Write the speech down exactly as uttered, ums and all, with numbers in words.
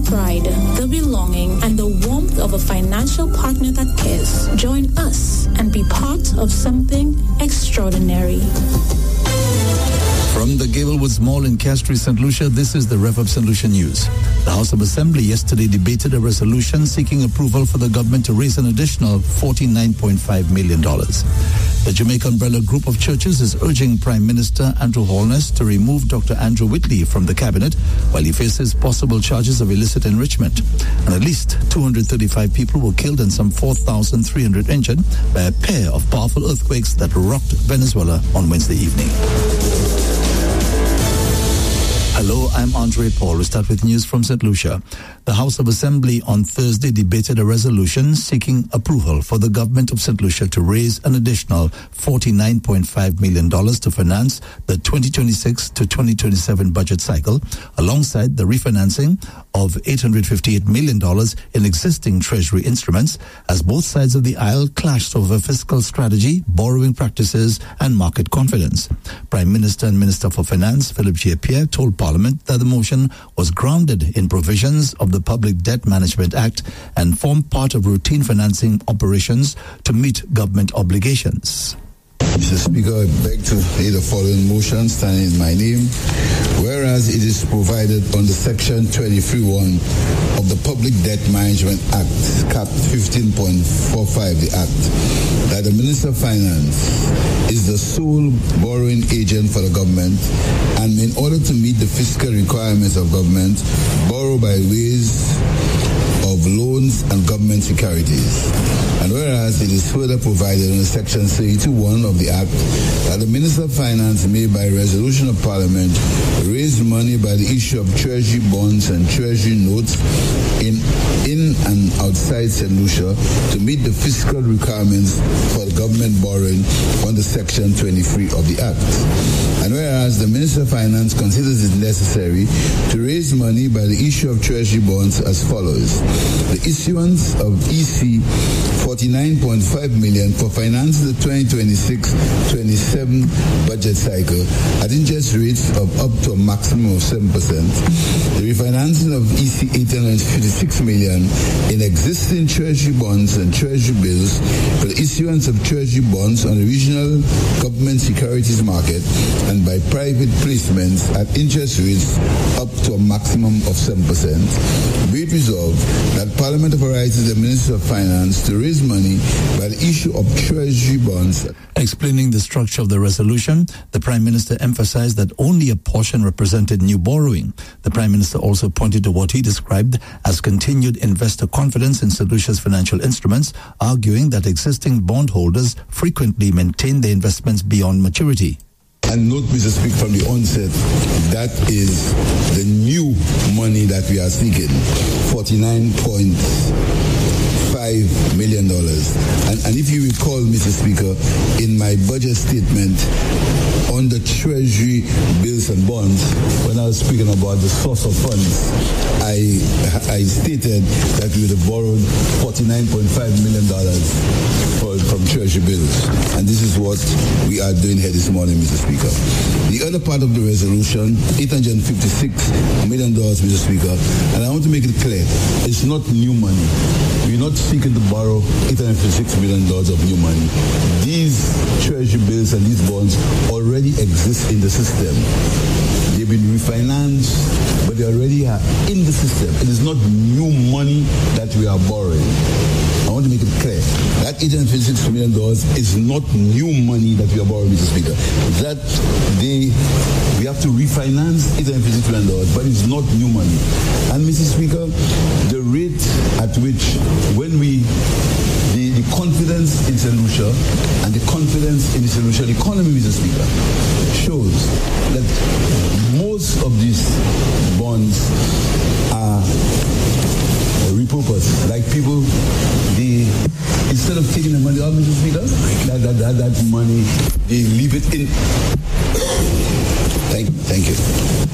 pride, the belonging, and the warmth of a financial partner that cares. Join us and be part of something extraordinary. From the Gablewoods Mall in Castries, Saint Lucia, this is the Rev of Saint Lucia News. The House of Assembly yesterday debated a resolution seeking approval for the government to raise an additional forty-nine point five million dollars. The Jamaica Umbrella Group of Churches is urging Prime Minister Andrew Holness to remove Doctor Andrew Whitley from the cabinet while he faces possible charges of illicit enrichment. And at least two hundred thirty-five people were killed and some four thousand three hundred injured by a pair of powerful earthquakes that rocked Venezuela on Wednesday evening. Hello, I'm Andre Paul. We start with news from Saint Lucia. The House of Assembly on Thursday debated a resolution seeking approval for the government of Saint Lucia to raise an additional forty-nine point five million dollars to finance the twenty twenty-six to twenty twenty-seven budget cycle, alongside the refinancing of eight hundred fifty-eight million dollars in existing Treasury instruments, as both sides of the aisle clashed over fiscal strategy, borrowing practices, and market confidence. Prime Minister and Minister for Finance, Philip J. Pierre, told Parliament that the motion was grounded in provisions of the Public Debt Management Act and formed part of routine financing operations to meet government obligations. Mister Speaker, I beg to lay the following motion standing in my name. Whereas it is provided under Section twenty-three one of the Public Debt Management Act, Cap fifteen point four five, the Act, that the Minister of Finance is the sole borrowing agent for the government, and in order to meet the fiscal requirements of government, borrow by ways of loans and government securities. And whereas it is further provided in Section thirty-two one of the Act that the Minister of Finance may, by resolution of Parliament, raise money by the issue of Treasury bonds and Treasury notes in in and outside Saint Lucia to meet the fiscal requirements for the government borrowing under Section twenty-three of the Act. And whereas the Minister of Finance considers it necessary to raise money by the issue of Treasury bonds as follows: the issuance of E C forty-nine point five million dollars for financing the twenty twenty-six twenty-seven budget cycle at interest rates of up to a maximum of seven percent. The refinancing of E C eight hundred fifty-six million dollars in existing Treasury bonds and Treasury bills for the issuance of Treasury bonds on the regional government securities market and by private placements at interest rates up to a maximum of seven percent. Be it resolved that Parliament authorizes the Minister of Finance to raise money by the issue of Treasury bonds. Explaining the structure of the resolution, the Prime Minister emphasized that only a portion represented new borrowing. The Prime Minister also pointed to what he described as continued investor confidence in Saint Lucia's financial instruments, arguing that existing bondholders frequently maintain their investments beyond maturity. And note, Mister Speaker, from the onset, that is the new money that we are seeking, forty-nine point five million dollars. And, and if you recall, Mister Speaker, in my budget statement on the Treasury bills and bonds, when I was speaking about the source of funds, I I stated that we would have borrowed forty-nine point five million dollars for, from Treasury bills. And this is what we are doing here this morning, Mister Speaker. The other part of the resolution, eight hundred fifty-six million dollars, Mister Speaker, and I want to make it clear, it's not new money. We're not seeking to borrow eight hundred fifty-six million dollars of new money. These Treasury bills and these bonds already exist in the system. They've been refinanced, but they already are in the system. It is not new money that we are borrowing. I want to make it clear. That eight hundred fifty-six million dollars is not new money that we are borrowing, Mister Speaker. That they, we have to refinance eight hundred fifty-six million dollars, but it's not new money. And Mister Speaker, the rate at which, when we, the, the confidence in Saint Lucia and the confidence in the Saint Lucia economy, Mister Speaker, shows that most of these bonds are repurposed. Like people, they, instead of taking the money out, Mister Speaker, that, that, that, that money, they leave it in. Thank, thank you.